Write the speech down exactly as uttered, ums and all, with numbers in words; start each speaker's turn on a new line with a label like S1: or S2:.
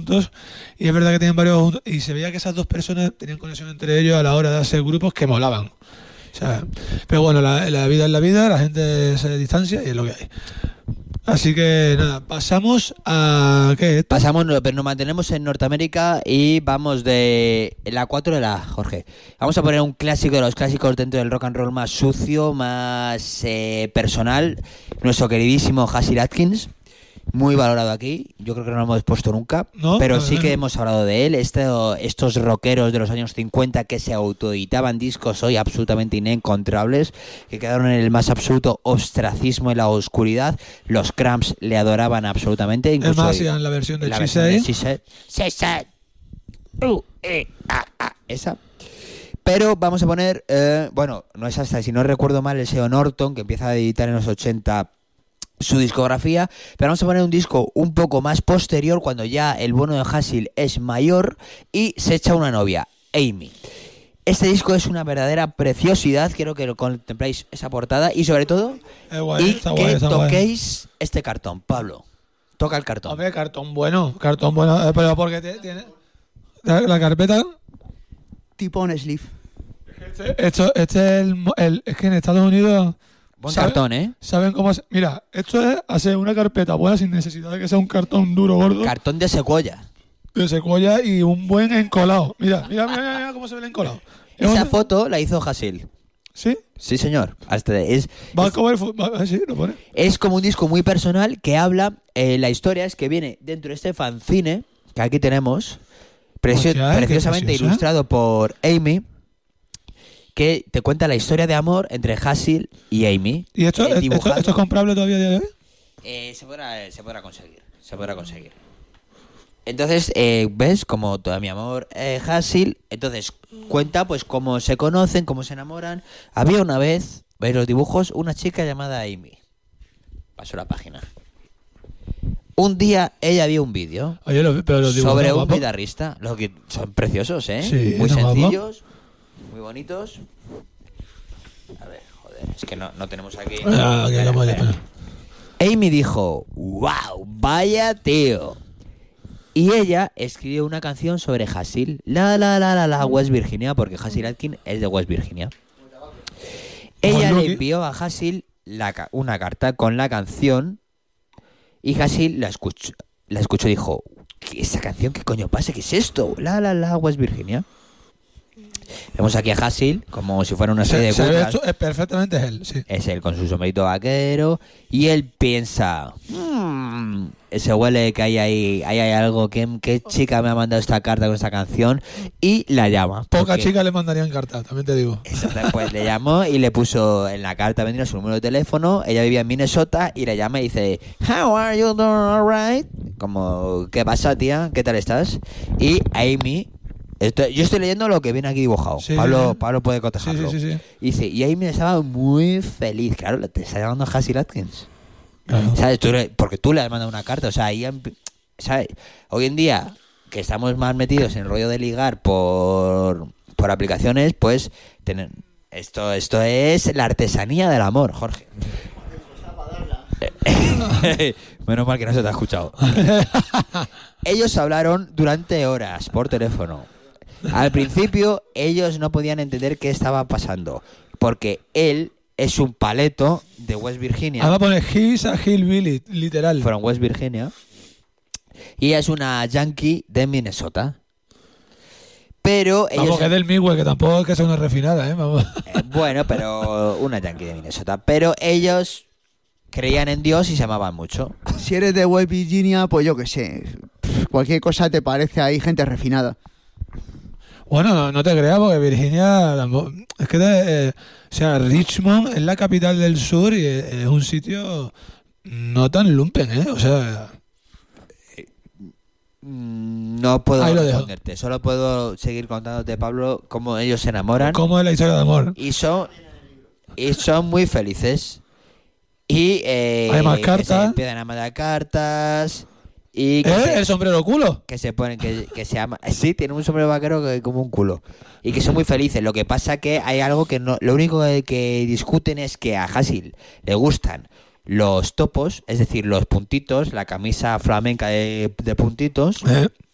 S1: juntos, y es verdad que tenían varios juntos, y se veía que esas dos personas tenían conexión entre ellos a la hora de hacer grupos que molaban. O sea, pero bueno, la, la vida es la vida, la gente se distancia y es lo que hay. Así que nada, pasamos a... ¿qué?
S2: Pasamos, pero nos mantenemos en Norteamérica y vamos de la cuatro de la Jorge. Vamos a poner un clásico de los clásicos dentro del rock and roll más sucio, más eh, personal. Nuestro queridísimo Hasil Adkins, muy valorado aquí. Yo creo que no lo hemos puesto nunca,
S1: ¿No?
S2: pero
S1: No,
S2: sí
S1: no,
S2: que
S1: no.
S2: hemos hablado de él. Este, estos rockeros de los años cincuenta que se autoeditaban discos hoy absolutamente inencontrables, que quedaron en el más absoluto ostracismo y la oscuridad. Los Cramps le adoraban absolutamente.
S1: Es
S2: Incluso
S1: más, en la versión de
S2: la versión de
S1: Chisei.
S2: Chisei. Chisei. Uh, eh, ah, ah, esa. Pero vamos a poner, eh, bueno, no es hasta, si no recuerdo mal, el S E O Norton, que empieza a editar en los ochenta su discografía, pero vamos a poner un disco un poco más posterior, cuando ya el bueno de Hasil es mayor y se echa una novia, Amy. Este disco es una verdadera preciosidad, quiero que lo contempléis esa portada y sobre todo
S1: Es guay,
S2: y
S1: está
S2: que
S1: guay, está guay.
S2: toquéis este cartón. Pablo, toca el cartón.
S1: Hombre, cartón bueno, cartón bueno, eh, pero porque te- tiene... La, la carpeta...
S3: Tipo un sleeve.
S1: Este, esto, este es el, mo- el... Es que en Estados Unidos...
S2: Buen
S1: ¿sabe-
S2: cartón, ¿eh?
S1: ¿Saben cómo hacer? Mira, esto es hacer una carpeta buena sin necesidad de que sea un cartón duro, gordo,
S2: Cartón de secuoya.
S1: de secuoya y un buen encolado. Mira, mira, mira, mira, mira cómo se ve el encolado.
S2: Esa foto la hizo Hasil.
S1: ¿Sí?
S2: Sí, señor. Hasta es,
S1: Va a
S2: es,
S1: comer... fu- va- ah, sí, lo pone.
S2: es como un disco muy personal que habla. Eh, la historia es que viene dentro de este fanzine que aquí tenemos, precio-
S1: Hostia, qué
S2: preciosamente
S1: precioso, ¿eh?
S2: ilustrado por Amy, que te cuenta la historia de amor entre Hasil y Amy.
S1: ¿Y esto,
S2: eh,
S1: esto,
S2: dibujado.
S1: esto es comprable todavía a día de hoy?
S2: Eh, se, podrá, se podrá conseguir. Se podrá conseguir. Entonces, eh, ¿ves? Como todo mi amor, eh, Hasil. Entonces, cuenta pues cómo se conocen, cómo se enamoran. Había una vez, ¿veis los dibujos? Una chica llamada Amy. Paso la página. Un día ella vio un vídeo
S1: Oye, lo- pero los dibujos
S2: sobre
S1: son
S2: un
S1: guapos.
S2: guitarrista. Los que son preciosos, ¿eh?
S1: Sí,
S2: muy
S1: son guapos.
S2: sencillos, muy bonitos. A ver, joder, es que no, no tenemos aquí.
S1: Ah, que
S2: Espera,
S1: vamos allá,
S2: espera.
S1: espera.
S2: Amy dijo, wow, vaya tío. Y ella escribió una canción sobre Hasil, la la la la la West Virginia, porque Hasil Adkins es de West Virginia. Ella
S1: Ojo,
S2: le
S1: Lucky.
S2: envió a Hasil la ca- una carta con la canción y Hasil la escuchó, la escuchó y dijo, ¿qué esa canción? ¿Qué coño pasa? ¿Qué es esto? La la la West Virginia. Vemos aquí a Hasil como si fuera una serie
S1: Se,
S2: de
S1: se ve
S2: burlas.
S1: esto, es perfectamente es él, sí.
S2: Es él con su sombrerito vaquero y él piensa, "Hmm, se huele que hay ahí, ahí hay algo, ¿qué, qué chica me ha mandado esta carta con esta canción?" Y la llama.
S1: Pocas
S2: porque-
S1: chicas le mandarían cartas, también te digo.
S2: Eso, pues le llamó y le puso en la carta vendría su número de teléfono. Ella vivía en Minnesota y le llama y dice, "How are you doing, alright?" Como, ¿qué pasa, tía? ¿Qué tal estás? Y Amy, esto- yo estoy leyendo lo que viene aquí dibujado.
S1: Sí,
S2: Pablo,
S1: sí.
S2: Pablo puede
S1: Sí,
S2: cotejarlo.
S1: sí, sí, sí.
S2: Y dice, y Amy estaba muy feliz. Claro, te está llamando Hasil Adkins.
S1: Claro.
S2: ¿Sabes? Tú le- porque tú le has mandado una carta. O sea, ahí, em- ¿sabes? Hoy en día, que estamos más metidos en el rollo de ligar por, por aplicaciones, pues tener, esto, esto es la artesanía del amor, Jorge. Menos mal que no se te ha escuchado. Ellos hablaron durante horas por teléfono. Al principio, ellos no podían entender qué estaba pasando, porque él es un paleto de West Virginia.
S1: Ahora pone He's a Hillbilly, literal.
S2: From West Virginia. Y ella es una yankee de Minnesota. Pero ellos...
S1: Vamos, que es del Midwest, que tampoco es que sea una refinada, ¿eh? Vamos.
S2: Eh, bueno, pero una yankee de Minnesota. Pero ellos creían en Dios y se amaban mucho.
S3: Si eres de West Virginia, pues yo qué sé. Pff, Cualquier cosa te parece ahí gente refinada.
S1: Bueno, no, no te creas, porque Virginia tampoco- es que de- eh, o sea, Richmond es la capital del sur y es, es un sitio no tan lumpen, ¿eh? O sea,
S2: Mm, No puedo
S1: Ahí lo dejo.
S2: responderte. Solo puedo seguir contándote, Pablo, cómo ellos se enamoran.
S1: ¿cómo es la historia de amor?
S2: Y son, y son muy felices. Y eh,
S1: Hay más
S2: que
S1: cartas.
S2: se empiezan a mandar cartas. Y que,
S1: ¿Eh?
S2: se,
S1: ¿El sombrero culo?
S2: que se ponen, que, que se ama. Sí, tiene un sombrero vaquero que como un culo. Y que son muy felices. Lo que pasa que hay algo que no. Lo único que, que discuten es que a Hasil le gustan los topos, es decir, los puntitos, la camisa flamenca de, de puntitos.
S1: ¿Eh?